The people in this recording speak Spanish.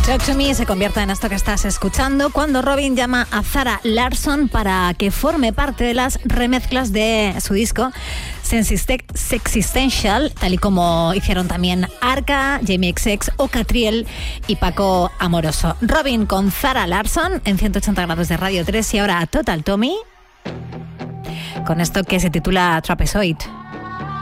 Talk to Me se convierte en esto que estás escuchando cuando Robin llama a Zara Larsson para que forme parte de las remezclas de su disco Sexistential, tal y como hicieron también Arca, Jamie XX o Catriel y Paco Amoroso. Robin con Zara Larsson en 180 grados de Radio 3 y ahora a Total Tommy con esto que se titula Trapezoid.